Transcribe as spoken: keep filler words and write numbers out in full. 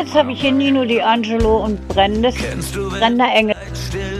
Jetzt habe ich hier Nino D'Angelo und Brennendes, Brenda Engel.